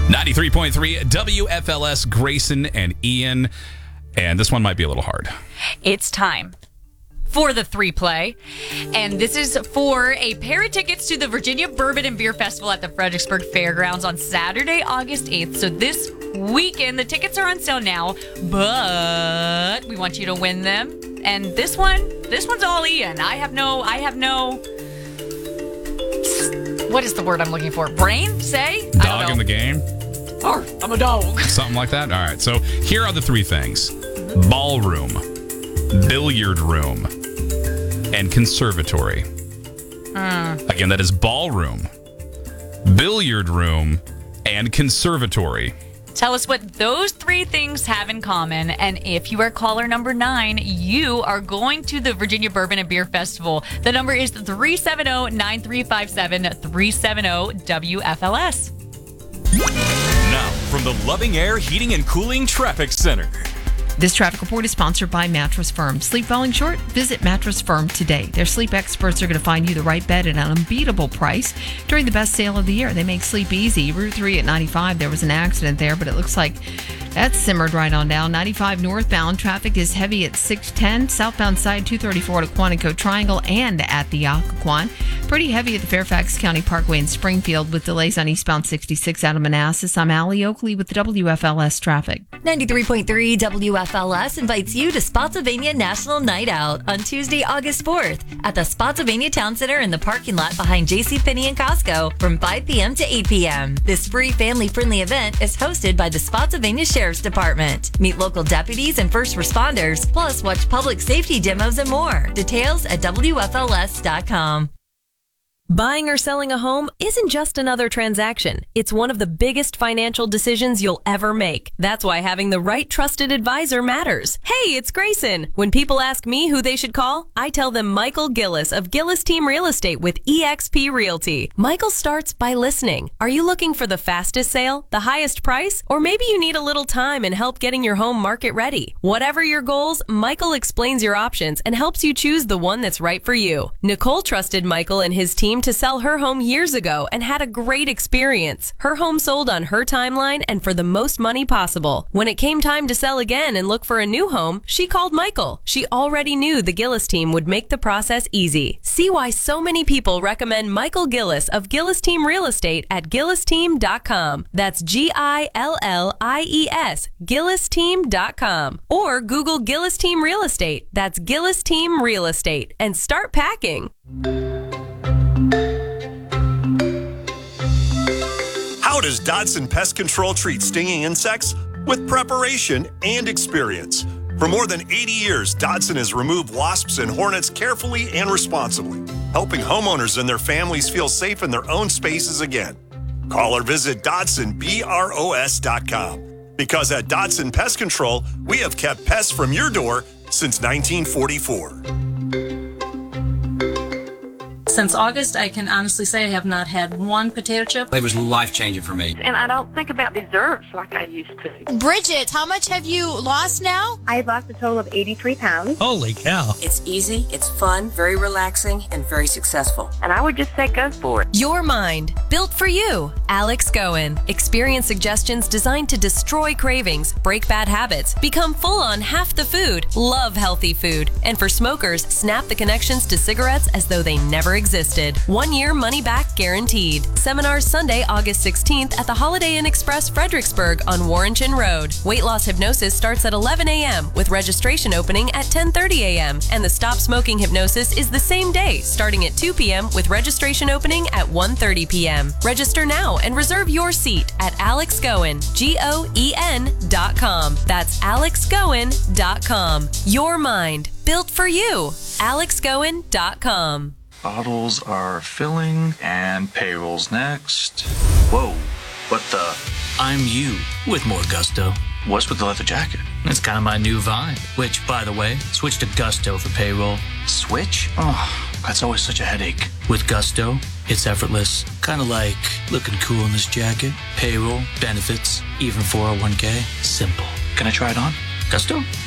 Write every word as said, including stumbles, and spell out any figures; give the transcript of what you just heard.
ninety-three point three W F L S, Grayson and Ian. And this one might be a little hard. It's time for the three play. And this is for a pair of tickets to the Virginia Bourbon and Beer Festival at the Fredericksburg Fairgrounds on Saturday, August eighth. So this weekend, the tickets are on sale now, but we want you to win them. And this one, this one's all Ian. I have no, I have no, what is the word I'm looking for? Brain, say? I Dog in the game? Or I'm a dog. Something like that? All right. So here are the three things. Ballroom, billiard room, and conservatory. Mm. Again, that is ballroom, billiard room, and conservatory. Tell us what those three things have in common. And if you are caller number nine, you are going to the Virginia Bourbon and Beer Festival. The number is three seven zero, nine three five seven, three seven zero W F L S. Now, from the Loving Air Heating and Cooling Traffic Center. This traffic report is sponsored by Mattress Firm. Sleep falling short? Visit Mattress Firm today. Their sleep experts are going to find you the right bed at an unbeatable price during the best sale of the year. They make sleep easy. Route three at ninety-five, there was an accident there, but it looks like that's simmered right on down. ninety-five northbound, traffic is heavy at six ten. Southbound side, two thirty-four to Quantico Triangle and at the Occoquan. Pretty heavy at the Fairfax County Parkway in Springfield with delays on eastbound sixty-six out of Manassas. I'm Allie Oakley with the W F L S traffic. ninety-three point three W F L S invites you to Spotsylvania National Night Out on Tuesday, August fourth at the Spotsylvania Town Center in the parking lot behind JCPenney and Costco from five p.m. to eight p.m. This free family-friendly event is hosted by the Spotsylvania Sheriff's Department. Meet local deputies and first responders, plus watch public safety demos and more. Details at W F L S dot com. Buying or selling a home isn't just another transaction. It's one of the biggest financial decisions you'll ever make. That's why having the right trusted advisor matters. Hey, it's Grayson. When people ask me who they should call, I tell them Michael Gillis of Gillis Team Real Estate with E X P Realty. Michael starts by listening. Are you looking for the fastest sale, the highest price, or maybe you need a little time and help getting your home market ready? Whatever your goals, Michael explains your options and helps you choose the one that's right for you. Nicole trusted Michael and his team to sell her home years ago and had a great experience. Her home sold on her timeline and for the most money possible. When it came time to sell again and look for a new home, she called Michael. She already knew the Gillis team would make the process easy. See why so many people recommend Michael Gillis of Gillis Team Real Estate at gillis team dot com. That's G I L L I E S, gillis team dot com. Or Google Gillis Team Real Estate. That's Gillis Team Real Estate. And start packing. How does Dodson Pest Control treat stinging insects? With preparation and experience. For more than eighty years, Dodson has removed wasps and hornets carefully and responsibly, helping homeowners and their families feel safe in their own spaces again. Call or visit Dodson Bros dot com. Because at Dodson Pest Control, we have kept pests from your door since nineteen forty-four. Since August, I can honestly say I have not had one potato chip. It was life-changing for me. And I don't think about desserts like I used to. Bridget, how much have you lost now? I've lost a total of eighty-three pounds. Holy cow. It's easy, it's fun, very relaxing, and very successful. And I would just say go for it. Your Mind, built for you. Alex Goen. Experience suggestions designed to destroy cravings, break bad habits, become full on half the food, love healthy food. And for smokers, snap the connections to cigarettes as though they never existed. One year money back guaranteed. Seminars Sunday, August sixteenth at the Holiday Inn Express Fredericksburg on Warrenton Road. Weight loss hypnosis starts at eleven a.m. with registration opening at ten thirty a.m. And the Stop Smoking Hypnosis is the same day, starting at two p.m. with registration opening at one thirty p.m. Register now and reserve your seat at Alex Goen, G O E N dot com. That's alex goen dot com. Your Mind, built for you. alex goen dot com. Bottles are filling, and payroll's next. Whoa, what the? I'm you with more gusto. What's with the leather jacket? It's kind of my new vibe. Which, by the way, switch to Gusto for payroll. Switch? Oh, that's always such a headache. With Gusto, it's effortless. Kind of like looking cool in this jacket. Payroll, benefits, even four oh one k. Simple. Can I try it on? Gusto?